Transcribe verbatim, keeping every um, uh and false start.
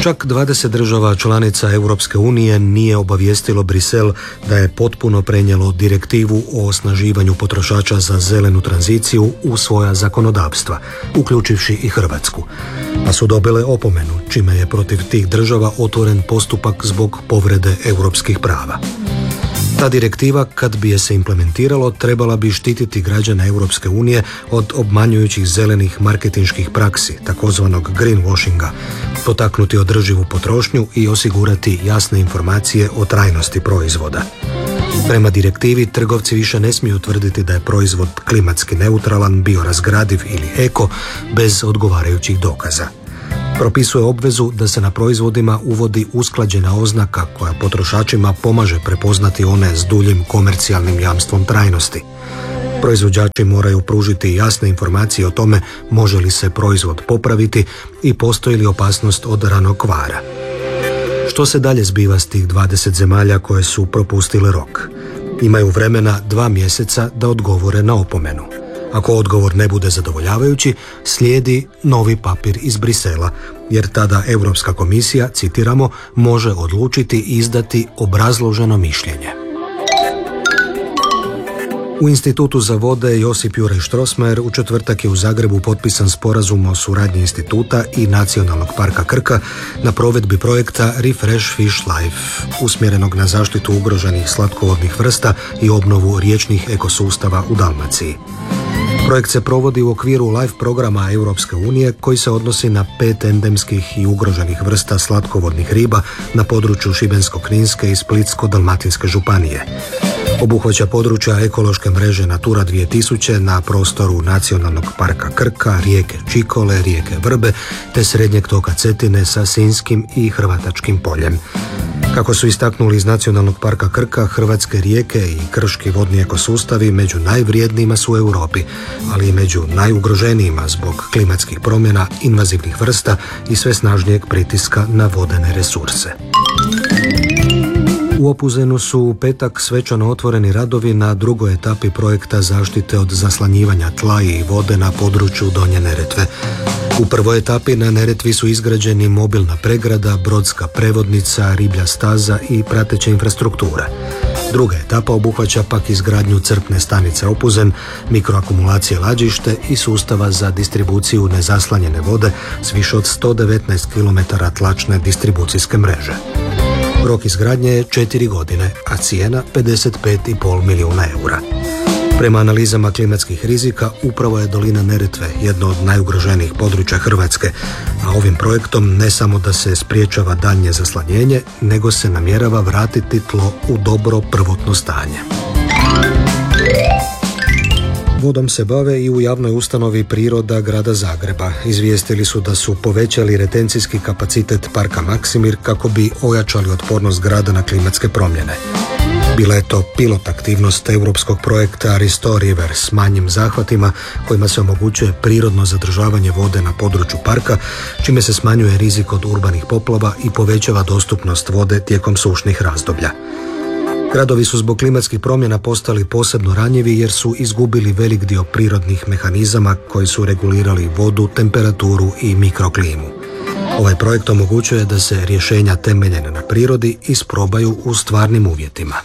Čak dvadeset država članica Europske unije nije obavijestilo Brisel da je potpuno prenijelo direktivu o osnaživanju potrošača za zelenu tranziciju u svoja zakonodavstva, uključivši i Hrvatsku, pa su dobile opomenu, čime je protiv tih država otvoren postupak zbog povrede europskih prava. Ta direktiva, kad bi je se implementiralo, trebala bi štititi građane Europske unije od obmanjujućih zelenih marketinških praksi, takozvanog greenwashinga, potaknuti održivu potrošnju i osigurati jasne informacije o trajnosti proizvoda. Prema direktivi, trgovci više ne smiju tvrditi da je proizvod klimatski neutralan, biorazgradiv ili eko, bez odgovarajućih dokaza. Propisuje obvezu da se na proizvodima uvodi usklađena oznaka koja potrošačima pomaže prepoznati one s duljim komercijalnim jamstvom trajnosti. Proizvođači moraju pružiti jasne informacije o tome može li se proizvod popraviti i postoji li opasnost od ranog kvara. Što se dalje zbiva s tih dvadeset zemalja koje su propustile rok? Imaju vremena dva mjeseca da odgovore na opomenu. Ako odgovor ne bude zadovoljavajući, slijedi novi papir iz Brisela, jer tada Europska komisija, citiramo, može odlučiti izdati obrazloženo mišljenje. U Institutu za vode Josip Juraj Strossmayer u četvrtak je u Zagrebu potpisan sporazum o suradnji instituta i Nacionalnog parka Krka na provedbi projekta Refresh Fish Life, usmjerenog na zaštitu ugroženih slatkovodnih vrsta i obnovu riječnih ekosustava u Dalmaciji. Projekt se provodi u okviru LIFE programa Europske unije koji se odnosi na pet endemskih i ugroženih vrsta slatkovodnih riba na području Šibensko-kninske i Splitsko-dalmatinske županije. Obuhvaća područja ekološke mreže Natura dvije tisuće na prostoru Nacionalnog parka Krka, rijeke Čikole, rijeke Vrbe te srednjeg toka Cetine sa Sinjskim i Hrvatačkim poljem. Kako su istaknuli iz Nacionalnog parka Krka, hrvatske rijeke i krški vodni ekosustavi među najvrijednijima su u Europi, ali i među najugroženijima zbog klimatskih promjena, invazivnih vrsta i sve snažnijeg pritiska na vodene resurse. U Opuzenu su u petak svečano otvoreni radovi na drugoj etapi projekta zaštite od zaslanjivanja tla i vode na području Donje Neretve. U prvoj etapi na Neretvi su izgrađeni mobilna pregrada, brodska prevodnica, riblja staza i prateća infrastruktura. Druga etapa obuhvaća pak izgradnju crpne stanice Opuzen, mikroakumulacije Lađište i sustava za distribuciju nezaslanjene vode s više od sto devetnaest kilometara tlačne distribucijske mreže. Rok izgradnje je četiri godine, a cijena pedeset pet zarez pet milijuna eura. Prema analizama klimatskih rizika, upravo je dolina Neretve jedno od najugroženijih područja Hrvatske, a ovim projektom ne samo da se spriječava daljnje zaslanjenje, nego se namjerava vratiti tlo u dobro prvotno stanje. Vodom se bave i u javnoj ustanovi Priroda grada Zagreba. Izvijestili su da su povećali retencijski kapacitet parka Maksimir kako bi ojačali otpornost grada na klimatske promjene. Bila je to pilot aktivnost europskog projekta Restore River s manjim zahvatima kojima se omogućuje prirodno zadržavanje vode na području parka, čime se smanjuje rizik od urbanih poplava i povećava dostupnost vode tijekom sušnih razdoblja. Gradovi su zbog klimatskih promjena postali posebno ranjivi jer su izgubili velik dio prirodnih mehanizama koji su regulirali vodu, temperaturu i mikroklimu. Ovaj projekt omogućuje da se rješenja temeljene na prirodi isprobaju u stvarnim uvjetima.